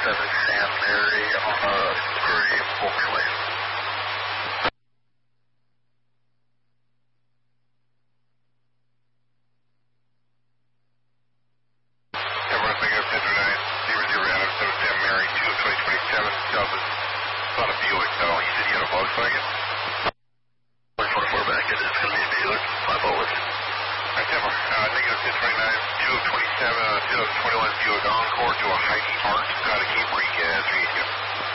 Sam Mary on a gray Volkswagen. Everyone thinking of Central 9, 0 Adam 7 Sam Mary 2 of 2027, South is not a Buick though. You said you had a Volkswagen? 2024 back, it is going to be a Buick, 5 Always. September, negative 1029, 2 of 27, 2021 Buick Encore to a Heidi Art, got a Camry, 382.